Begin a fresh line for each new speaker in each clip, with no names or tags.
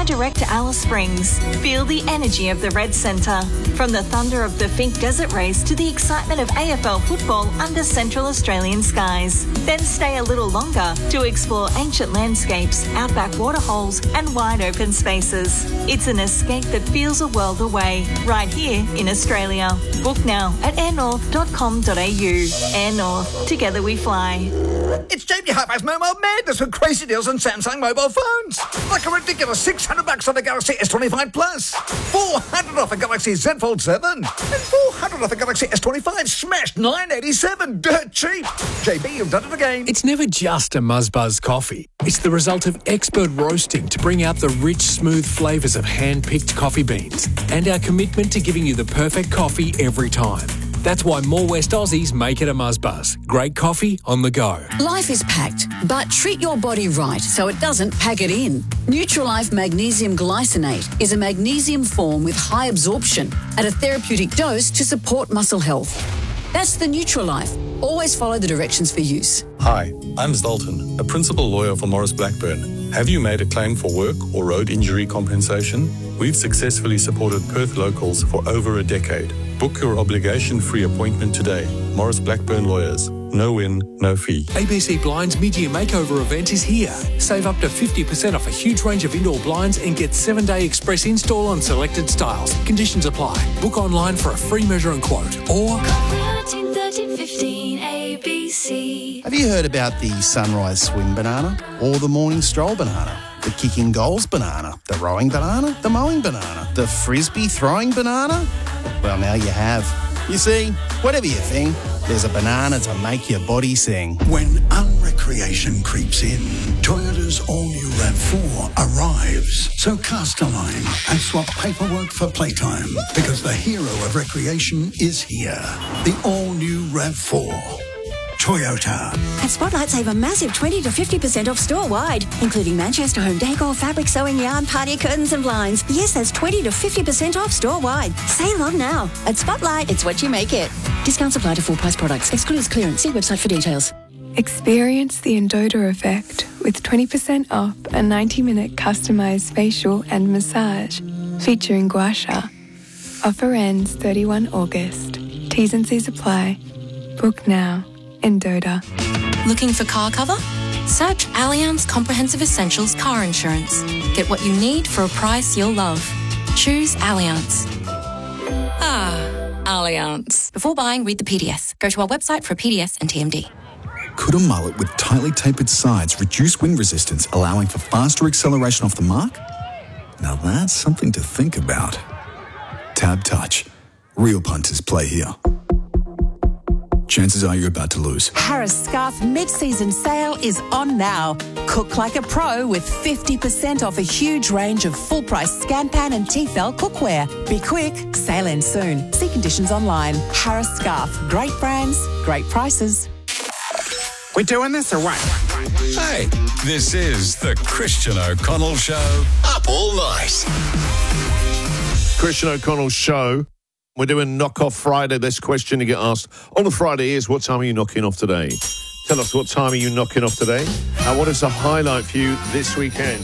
direct to Alice Springs. Feel the energy of the Red Centre. From the thunder of the Finke Desert Race to the excitement of AFL football under Central Australian skies. Then stay a little longer to explore ancient landscapes, outback waterholes and wide open spaces. It's an escape that feels a world away, right here in Australia. Book now at airnorth.com.au. Air North. Together we fly.
It's Jamie Harper's Mobile Madness with crazy deals on Samsung mobile phones. Like a ridiculous $600 on the Galaxy S25 Plus, $400 off a Galaxy Z Fold 7, and $400 off a Galaxy S25 smashed $987. Dirt cheap. JB, you've done it again.
It's never just a Muzzbuzz coffee. It's the result of expert roasting to bring out the rich, smooth flavours of hand-picked coffee beans and our commitment to giving you the perfect coffee every time. That's why more West Aussies make it a Muzzbuzz. Great coffee on the go.
Life is packed, but treat your body right so it doesn't pack it in. Nutrilife Magnesium Glycinate is a magnesium form with high absorption at a therapeutic dose to support muscle health. That's the Nutrilife. Always follow the directions for use.
Hi, I'm Zoltan, a principal lawyer for Morris Blackburn. Have you made a claim for work or road injury compensation? We've successfully supported Perth locals for over a decade. Book your obligation-free appointment today. Morris Blackburn Lawyers. No win, no fee.
ABC Blinds mid-year makeover event is here. Save up to 50% off a huge range of indoor blinds and get 7-day express install on selected styles. Conditions apply. Book online for a free measure and quote. Or
13 15 ABC.
Have you heard about the sunrise swim banana or the morning stroll banana? The kicking goals banana, the rowing banana, the mowing banana, the frisbee throwing banana? Well, now you have. You see, whatever you think, there's a banana to make your body sing.
When unrecreation creeps in, Toyota's all-new RAV4 arrives. So cast a line and swap paperwork for playtime, because the hero of recreation is here. The all-new RAV4. Toyota.
At Spotlight, save a massive 20 to 50% off store-wide, including Manchester home decor, fabric, sewing yarn, party curtains and blinds. Yes, that's 20 to 50% off store-wide. Save on now. At Spotlight, it's what you make it. Discounts apply to full-price products. Excludes clearance. See website for details.
Experience the Endota effect with 20% off a 90-minute customised facial and massage featuring gua sha. Offer ends 31 August. T's and C's apply. Book now. Endota.
Looking for car cover? Search Allianz Comprehensive Essentials Car Insurance. Get what you need for a price you'll love. Choose Allianz. Allianz. Before buying, read the PDS. Go to our website for a PDS and TMD.
Could a mullet with tightly tapered sides reduce wind resistance, allowing for faster acceleration off the mark? Now that's something to think about. Tab Touch. Real punters play here. Chances are you're about to lose.
Harris Scarf mid-season sale is on now. Cook like a pro with 50% off a huge range of full-price Scanpan and Tefal cookware. Be quick, sale ends soon. See conditions online. Harris Scarf. Great brands, great prices.
We doing this or what?
Hey, this is the Christian O'Connell Show. Up all night.
Christian O'Connell Show. We're doing Knock Off Friday. This question you get asked on a Friday is, what time are you knocking off today? Tell us, what time are you knocking off today? And what is the highlight for you this weekend?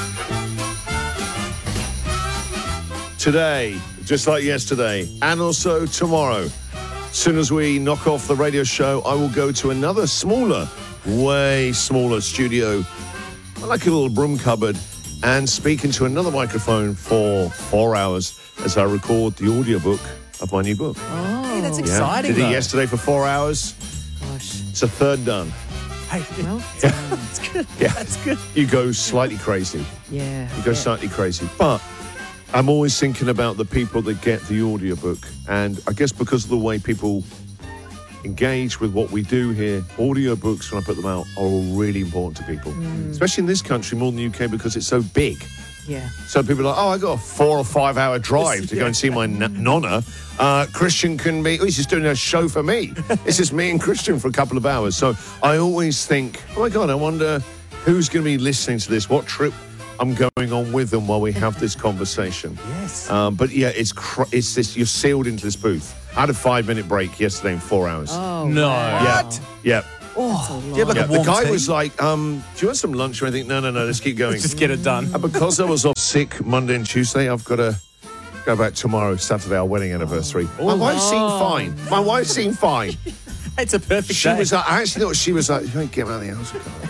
Today, just like yesterday, and also tomorrow. As soon as we knock off the radio show, I will go to another smaller, way smaller studio, like a little broom cupboard, and speak into another microphone for 4 hours as I record the audiobook of my new book.
Oh, hey, that's exciting.
Did it yesterday for 4 hours.
Gosh.
It's a third done.
Hey, well, it's good.
Yeah.
That's good.
You go slightly crazy.
Yeah.
You go slightly crazy. But I'm always thinking about the people that get the audiobook. And I guess because of the way people engage with what we do here, audiobooks, when I put them out, are really important to people. Especially in this country more than the UK, because it's so big.
Yeah.
So people are like, I got a 4 or 5 hour drive to go and see my nonna. Christian can be, he's just doing a show for me. It's just me and Christian for a couple of hours. So I always think, oh my God, I wonder who's going to be listening to this, what trip I'm going on with them while we have this conversation.
Yes.
But yeah, it's this, you're sealed into this booth. I had a 5-minute break yesterday in 4 hours.
Oh,
no.
Wow.
Yeah. Yeah, but the guy was like, do you want some lunch or anything? No, let's keep going.
Just get it done.
And because I was off sick Monday and Tuesday, I've got to go back tomorrow, Saturday, our wedding anniversary. My wife seemed fine.
It's a perfect
She
day.
was like, I actually thought she was like, you ain't get out of the house.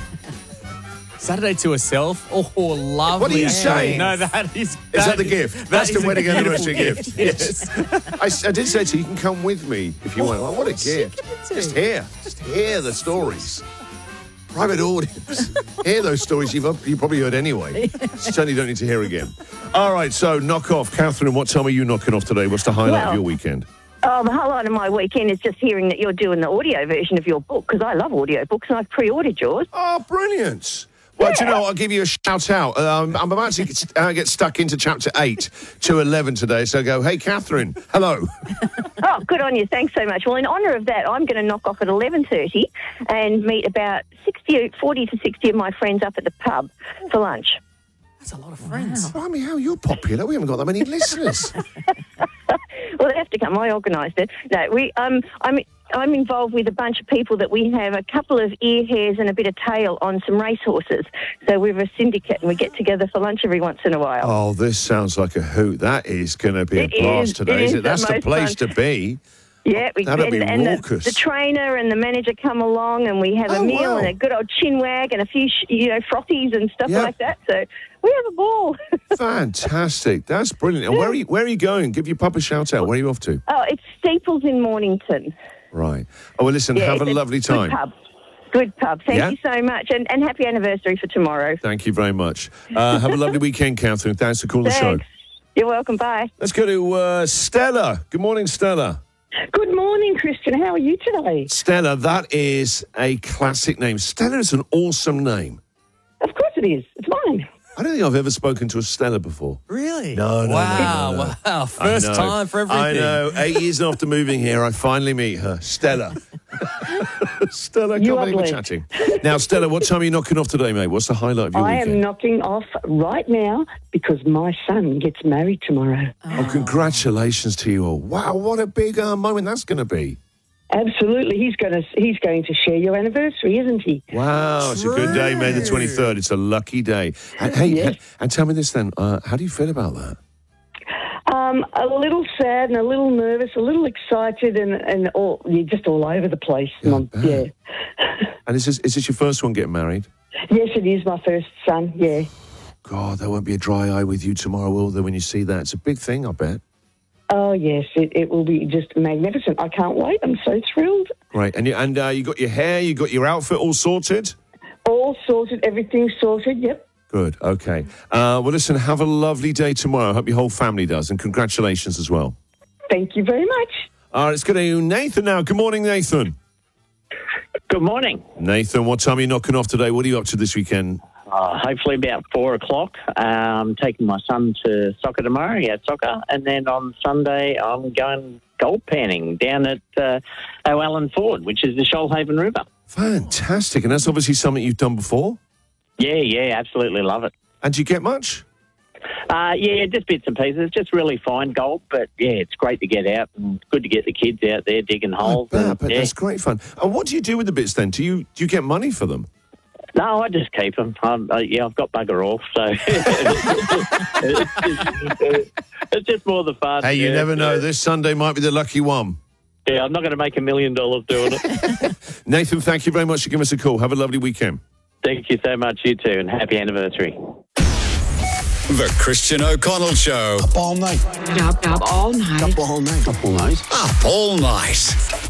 Saturday to herself. Oh, lovely.
What are you saying?
No, that is...
Is that the gift? That's the wedding anniversary gift.
Yes.
I did say to you, you can come with me if you want. Like, what a gift. Just hear the stories. Private audience. Hear those stories you probably heard anyway. Certainly don't need to hear again. All right, so knock off. Catherine, what time are you knocking off today? What's the highlight of your weekend?
Oh, the highlight of my weekend is just hearing that you're doing the audio version of your book, because I love audio books and I've pre-ordered yours.
Oh, brilliant. Well, do you know, I'll give you a shout out. I'm about to get stuck into chapter 8 to 11 today, so go, hey, Catherine, hello.
Oh, good on you. Thanks so much. Well, in honour of that, I'm going to knock off at 11:30 and meet about 40 to 60 of my friends up at the pub for lunch.
That's a lot of friends.
Wow. I mean, how you're popular. We haven't got that many listeners.
Well, they have to come. I organised it. No, I'm involved with a bunch of people that we have a couple of ear hairs and a bit of tail on some racehorses. So we're a syndicate and we get together for lunch every once in a while.
Oh, this sounds like a hoot. That is going to be a blast today, is it? That's the place to be.
Yeah,
that'll be
raucous. The trainer and the manager come along and we have a meal and a good old chin wag and a few, frothies and stuff like that. So we have a ball.
Fantastic. That's brilliant. And where are you going? Give your pub a shout out. Where are you off to?
Oh, it's Steeples in Mornington.
Right. Oh, well, listen, have a lovely time.
Good pub. Thank you so much. And happy anniversary for tomorrow.
Thank you very much. Have a lovely weekend, Catherine. Thanks for calling the show.
You're welcome. Bye.
Let's go to Stella. Good morning, Stella.
Good morning, Christian. How are you today?
Stella, that is a classic name. Stella is an awesome name.
Of course it is. It's mine.
I don't think I've ever spoken to a Stella before.
Really?
No.
Wow. First time for everything.
I know. 8 years after moving here, I finally meet her. Stella. Stella, can't believe we're chatting. Now, Stella, what time are you knocking off today, mate? What's the highlight of your weekend?
I am knocking off right now because my son gets married tomorrow.
Oh, congratulations to you all. Wow, what a big moment that's going to be.
Absolutely. He's going to share your anniversary, isn't he?
Wow, it's a good day, May the 23rd. It's a lucky day. And, hey, and tell me this then, how do you feel about that?
A little sad and a little nervous, a little excited, and you're just all over the place. Yeah.
And is this your first one getting married?
Yes, it is my first son, yeah.
God, there won't be a dry eye with you tomorrow, will there, when you see that? It's a big thing, I bet.
Oh, yes, it will be just magnificent. I can't wait. I'm so thrilled.
Right, and you got your hair, you got your outfit all sorted?
All sorted, everything's sorted, yep.
Good, okay. Well, listen, have a lovely day tomorrow. I hope your whole family does, and congratulations as well.
Thank you very much.
All right, let's go to Nathan now. Good morning, Nathan.
Good morning.
Nathan, what time are you knocking off today? What are you up to this weekend?
Hopefully about 4 o'clock. I'm taking my son to soccer tomorrow. He had soccer. And then on Sunday, I'm going gold panning down at O'Allen Ford, which is the Shoalhaven River.
Fantastic. And that's obviously something you've done before?
Yeah, absolutely love it.
And do you get much?
Yeah, just bits and pieces. Just really fine gold. But, yeah, it's great to get out and good to get the kids out there digging holes.
But that's great fun. And what do you do with the bits then? Do you get money for them?
No, I just keep them. I've got bugger all, so it's just more the fun.
Hey, you never know. This Sunday might be the lucky one.
Yeah, I'm not going to make $1 million doing it.
Nathan, thank you very much for giving us a call. Have a lovely weekend.
Thank you so much. You too, and happy anniversary.
The Christian O'Connell Show.
Up all night.
Up all night.
Up all night.
Up all night.
Up all night.